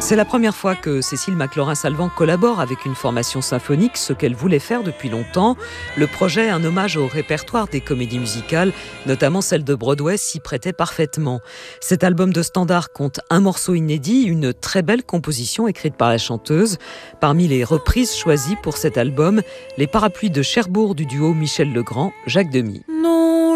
C'est la première fois que Cécile McLaurin-Salvant collabore avec une formation symphonique, ce qu'elle voulait faire depuis longtemps. Le projet est un hommage au répertoire des comédies musicales, notamment celle de Broadway, s'y prêtait parfaitement. Cet album de standard compte un morceau inédit, une très belle composition écrite par la chanteuse. Parmi les reprises choisies pour cet album, les parapluies de Cherbourg du duo Michel Legrand, Jacques Demy. Non.